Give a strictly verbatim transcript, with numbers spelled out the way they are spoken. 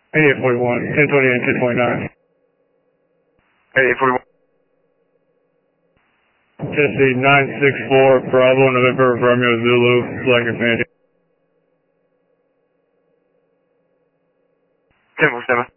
eighty-eight forty-one, ten twenty-eight, ten twenty-nine. eighty-eight forty-one. Tennessee nine six four, Bravo, November, Romeo, Zulu, Black Infinity. ten four seven.